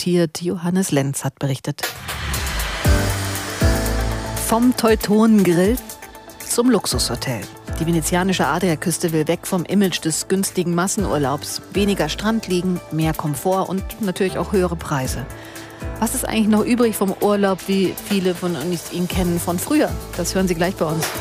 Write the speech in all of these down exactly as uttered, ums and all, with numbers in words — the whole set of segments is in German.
diskutiert. Johannes Lenz hat berichtet. Vom Teutonengrill zum Luxushotel. Die venezianische Adriaküste will weg vom Image des günstigen Massenurlaubs. Weniger Strand liegen, mehr Komfort und natürlich auch höhere Preise. Was ist eigentlich noch übrig vom Urlaub, wie viele von uns ihn kennen von früher? Das hören Sie gleich bei uns.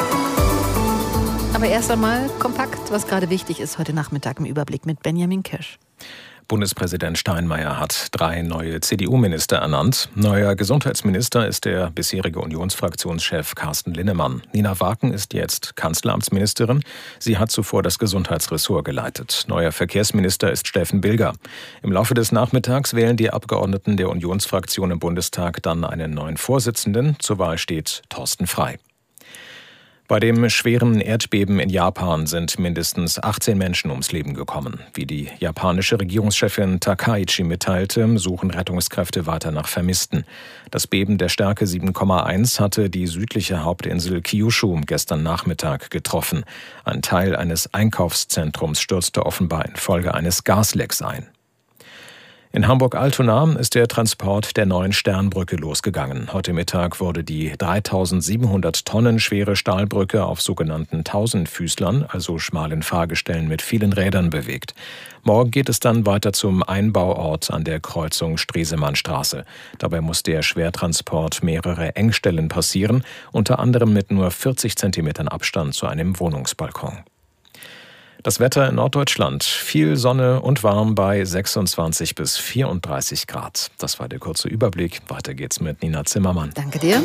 Aber erst einmal kompakt, was gerade wichtig ist, heute Nachmittag im Überblick mit Benjamin Kirsch. Bundespräsident Steinmeier hat drei neue C D U-Minister ernannt. Neuer Gesundheitsminister ist der bisherige Unionsfraktionschef Carsten Linnemann. Nina Waken ist jetzt Kanzleramtsministerin. Sie hat zuvor das Gesundheitsressort geleitet. Neuer Verkehrsminister ist Steffen Bilger. Im Laufe des Nachmittags wählen die Abgeordneten der Unionsfraktion im Bundestag dann einen neuen Vorsitzenden. Zur Wahl steht Thorsten Frey. Bei dem schweren Erdbeben in Japan sind mindestens achtzehn Menschen ums Leben gekommen. Wie die japanische Regierungschefin Takaichi mitteilte, suchen Rettungskräfte weiter nach Vermissten. Das Beben der Stärke sieben Komma eins hatte die südliche Hauptinsel Kyushu gestern Nachmittag getroffen. Ein Teil eines Einkaufszentrums stürzte offenbar infolge eines Gaslecks ein. In Hamburg-Altona ist der Transport der neuen Sternbrücke losgegangen. Heute Mittag wurde die dreitausendsiebenhundert Tonnen schwere Stahlbrücke auf sogenannten Tausendfüßlern, also schmalen Fahrgestellen mit vielen Rädern, bewegt. Morgen geht es dann weiter zum Einbauort an der Kreuzung Stresemannstraße. Dabei muss der Schwertransport mehrere Engstellen passieren, unter anderem mit nur vierzig Zentimetern Abstand zu einem Wohnungsbalkon. Das Wetter in Norddeutschland. Viel Sonne und warm bei sechsundzwanzig bis vierunddreißig Grad. Das war der kurze Überblick. Weiter geht's mit Nina Zimmermann. Danke dir.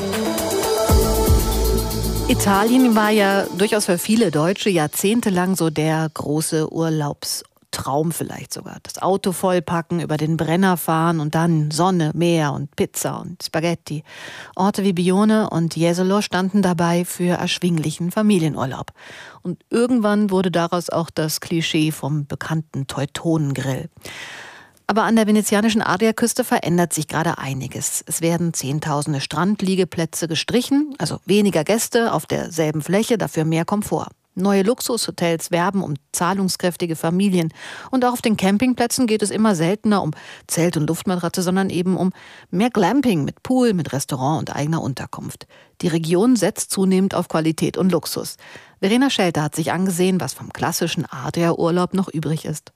Italien war ja durchaus für viele Deutsche jahrzehntelang so der große Urlaubstraum vielleicht sogar. Das Auto vollpacken, über den Brenner fahren und dann Sonne, Meer und Pizza und Spaghetti. Orte wie Bione und Jesolo standen dabei für erschwinglichen Familienurlaub. Und irgendwann wurde daraus auch das Klischee vom bekannten Teutonengrill. Aber an der venezianischen Adriaküste verändert sich gerade einiges. Es werden zehntausende Strandliegeplätze gestrichen, also weniger Gäste auf derselben Fläche, dafür mehr Komfort. Neue Luxushotels werben um zahlungskräftige Familien. Und auch auf den Campingplätzen geht es immer seltener um Zelt und Luftmatratze, sondern eben um mehr Glamping mit Pool, mit Restaurant und eigener Unterkunft. Die Region setzt zunehmend auf Qualität und Luxus. Verena Schelter hat sich angesehen, was vom klassischen Adria-Urlaub noch übrig ist.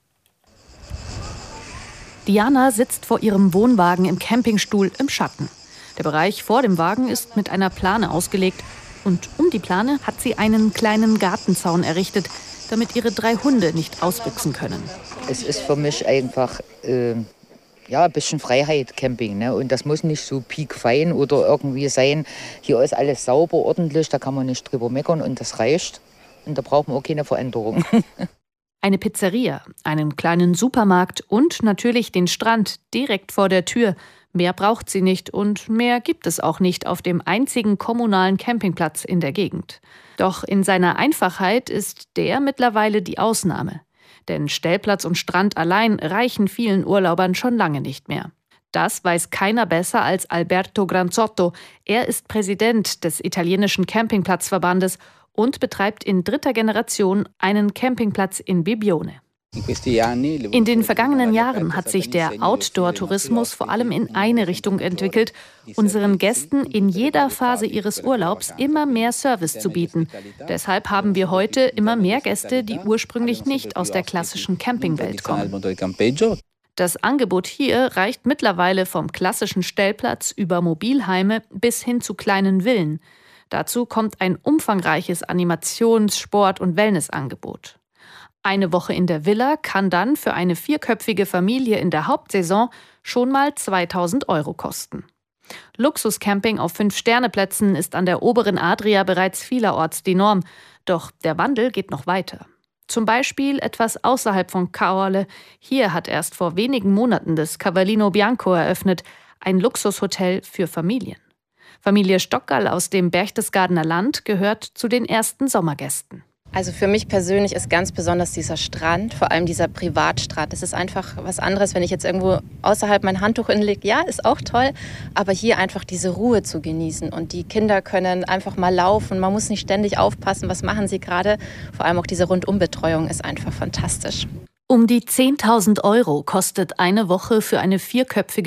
Diana sitzt vor ihrem Wohnwagen im Campingstuhl im Schatten. Der Bereich vor dem Wagen ist mit einer Plane ausgelegt. Und um die Plane hat sie einen kleinen Gartenzaun errichtet, damit ihre drei Hunde nicht ausbüchsen können. Es ist für mich einfach äh, ja, ein bisschen Freiheit, Camping. Ne? Und das muss nicht so piekfein oder irgendwie sein. Hier ist alles sauber, ordentlich, da kann man nicht drüber meckern und das reicht. Und da brauchen wir auch keine Veränderung. Eine Pizzeria, einen kleinen Supermarkt und natürlich den Strand direkt vor der Tür. Mehr braucht sie nicht und mehr gibt es auch nicht auf dem einzigen kommunalen Campingplatz in der Gegend. Doch in seiner Einfachheit ist der mittlerweile die Ausnahme. Denn Stellplatz und Strand allein reichen vielen Urlaubern schon lange nicht mehr. Das weiß keiner besser als Alberto Granzotto. Er ist Präsident des italienischen Campingplatzverbandes und betreibt in dritter Generation einen Campingplatz in Bibbione. In den vergangenen Jahren hat sich der Outdoor-Tourismus vor allem in eine Richtung entwickelt, unseren Gästen in jeder Phase ihres Urlaubs immer mehr Service zu bieten. Deshalb haben wir heute immer mehr Gäste, die ursprünglich nicht aus der klassischen Campingwelt kommen. Das Angebot hier reicht mittlerweile vom klassischen Stellplatz über Mobilheime bis hin zu kleinen Villen. Dazu kommt ein umfangreiches Animations-, Sport- und Wellnessangebot. Eine Woche in der Villa kann dann für eine vierköpfige Familie in der Hauptsaison schon mal zweitausend Euro kosten. Luxuscamping auf Fünf-Sterne-Plätzen ist an der oberen Adria bereits vielerorts die Norm. Doch der Wandel geht noch weiter. Zum Beispiel etwas außerhalb von Caorle. Hier hat erst vor wenigen Monaten das Cavallino Bianco eröffnet, ein Luxushotel für Familien. Familie Stockerl aus dem Berchtesgadener Land gehört zu den ersten Sommergästen. Also für mich persönlich ist ganz besonders dieser Strand, vor allem dieser Privatstrand. Das ist einfach was anderes, wenn ich jetzt irgendwo außerhalb mein Handtuch hinlege. Ja, ist auch toll, aber hier einfach diese Ruhe zu genießen. Und die Kinder können einfach mal laufen. Man muss nicht ständig aufpassen, was machen sie gerade. Vor allem auch diese Rundumbetreuung ist einfach fantastisch. Um die zehntausend Euro kostet eine Woche für eine vierköpfige